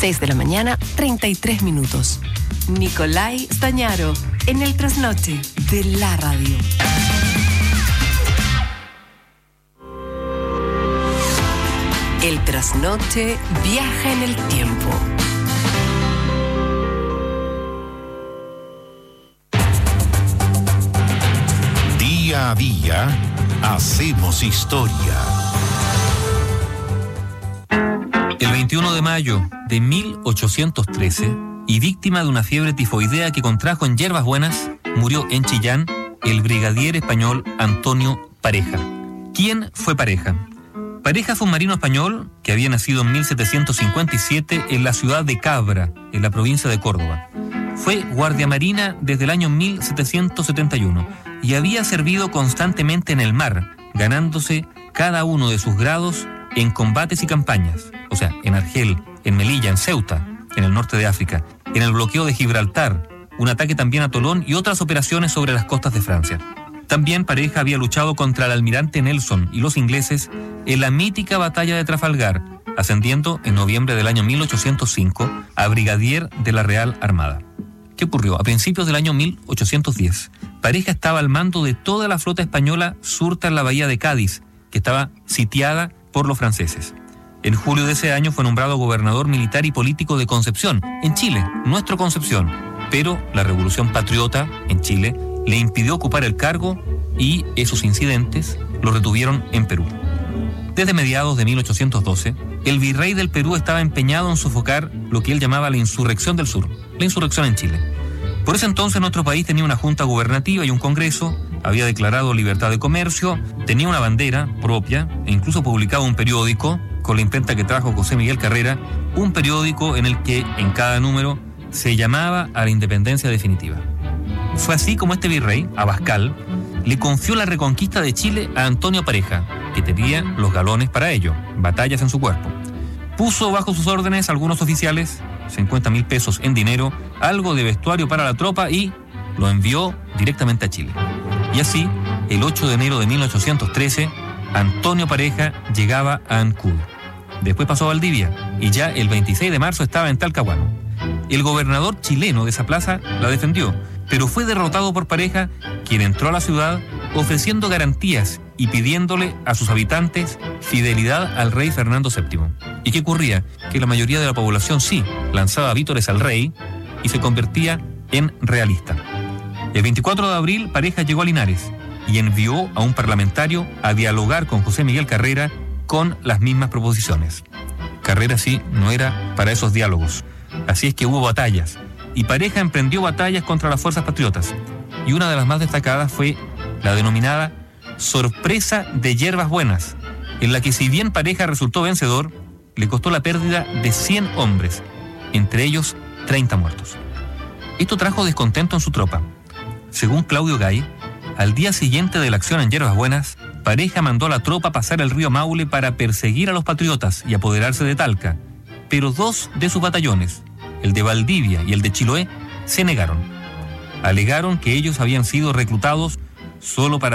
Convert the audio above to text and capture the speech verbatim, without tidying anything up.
seis de la mañana, treinta y tres minutos. Nicolai Stañaro, en el trasnoche de la radio. El trasnoche viaja en el tiempo. Día a día, hacemos historia. El veintiuno de mayo de mil ochocientos trece, y víctima de una fiebre tifoidea que contrajo en Yerbas Buenas, murió en Chillán el brigadier español Antonio Pareja. ¿Quién fue Pareja? Pareja fue un marino español que había nacido en mil setecientos cincuenta y siete en la ciudad de Cabra, en la provincia de Córdoba. Fue guardia marina desde el año mil setecientos setenta y uno y había servido constantemente en el mar, ganándose cada uno de sus grados en combates y campañas, o sea, en Argel, en Melilla, en Ceuta, en el norte de África, en el bloqueo de Gibraltar, un ataque también a Tolón y otras operaciones sobre las costas de Francia. También Pareja había luchado contra el almirante Nelson y los ingleses en la mítica batalla de Trafalgar, ascendiendo en noviembre del año mil ochocientos cinco a brigadier de la Real Armada. ¿Qué ocurrió? A principios del año mil ochocientos diez, Pareja estaba al mando de toda la flota española surta en la bahía de Cádiz, que estaba sitiada por los franceses. En julio de ese año fue nombrado gobernador militar y político de Concepción, en Chile, nuestro Concepción. Pero la Revolución Patriota, en Chile, le impidió ocupar el cargo y esos incidentes lo retuvieron en Perú. Desde mediados de mil ochocientos doce, el virrey del Perú estaba empeñado en sofocar lo que él llamaba la insurrección del sur, la insurrección en Chile. Por ese entonces nuestro país tenía una junta gubernativa y un congreso, había declarado libertad de comercio, tenía una bandera propia e incluso publicaba un periódico con la imprenta que trajo José Miguel Carrera, un periódico en el que en cada número se llamaba a la independencia definitiva. Fue así como este virrey, Abascal, le confió la reconquista de Chile a Antonio Pareja, que tenía los galones para ello, batallas en su cuerpo. Puso bajo sus órdenes algunos oficiales, cincuenta mil pesos en dinero, algo de vestuario para la tropa y lo envió directamente a Chile. Y así, el ocho de enero de mil ochocientos trece, Antonio Pareja llegaba a Ancud. Después pasó a Valdivia y ya el veintiséis de marzo estaba en Talcahuano. El gobernador chileno de esa plaza la defendió, pero fue derrotado por Pareja, quien entró a la ciudad ofreciendo garantías y pidiéndole a sus habitantes fidelidad al rey Fernando séptimo. ¿Y qué ocurría? Que la mayoría de la población sí lanzaba vítores al rey y se convertía en realista. El veinticuatro de abril, Pareja llegó a Linares y envió a un parlamentario a dialogar con José Miguel Carrera con las mismas proposiciones. Carrera sí no era para esos diálogos. Así es que hubo batallas, y Pareja emprendió batallas contra las fuerzas patriotas, y una de las más destacadas fue la denominada Sorpresa de Yerbas Buenas, en la que si bien Pareja resultó vencedor, le costó la pérdida de cien hombres, entre ellos treinta muertos. Esto trajo descontento en su tropa. Según Claudio Gay, al día siguiente de la acción en Yerbas Buenas, Pareja mandó a la tropa pasar el río Maule para perseguir a los patriotas y apoderarse de Talca, pero dos de sus batallones, el de Valdivia y el de Chiloé, se negaron. Alegaron que ellos habían sido reclutados solo para